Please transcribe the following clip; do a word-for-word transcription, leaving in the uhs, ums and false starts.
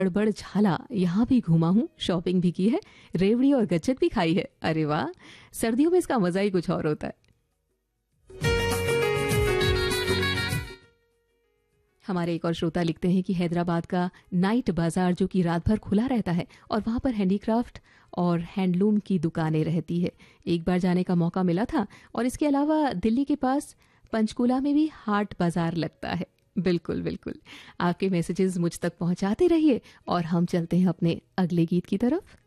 गड़बड़ झाला यहाँ भी घूमा हूँ, शॉपिंग भी की है, रेवड़ी और गच्चक भी खाई है। अरे वाह, सर्दियों में इसका मजा ही कुछ और होता है। हमारे एक और श्रोता लिखते हैं कि हैदराबाद का नाइट बाजार जो कि रात भर खुला रहता है और वहाँ पर हैंडीक्राफ्ट और हैंडलूम की दुकानें रहती है। एक बार जाने का मौका मिला था। और इसके अलावा दिल्ली के पास पंचकूला में भी हाट बाजार लगता है। बिल्कुल बिल्कुल, आपके मैसेजेस मुझ तक पहुंचाते रहिए और हम चलते हैं अपने अगले गीत की तरफ।